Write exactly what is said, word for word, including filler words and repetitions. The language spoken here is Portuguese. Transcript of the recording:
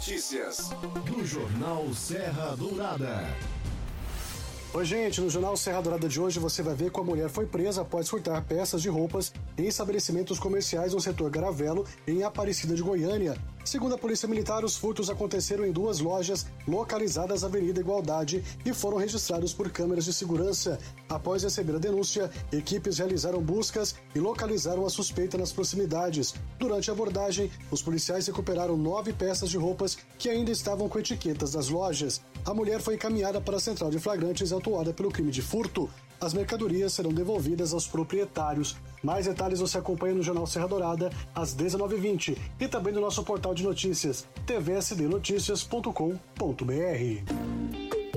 Notícias do Jornal Serra Dourada. Oi, gente, no Jornal Serra Dourada de hoje você vai ver que a mulher foi presa após furtar peças de roupas em estabelecimentos comerciais no setor Garavelo, em Aparecida de Goiânia. Segundo a Polícia Militar, os furtos aconteceram em duas lojas localizadas na Avenida Igualdade e foram registrados por câmeras de segurança. Após receber a denúncia, equipes realizaram buscas e localizaram a suspeita nas proximidades. Durante a abordagem, os policiais recuperaram nove peças de roupas que ainda estavam com etiquetas das lojas. A mulher foi encaminhada para a central de flagrantes e autuada pelo crime de furto. As mercadorias serão devolvidas aos proprietários. Mais detalhes você acompanha no Jornal Serra Dourada, às dezenove e vinte, e também no nosso portal de notícias, t v s d noticias ponto com ponto b r.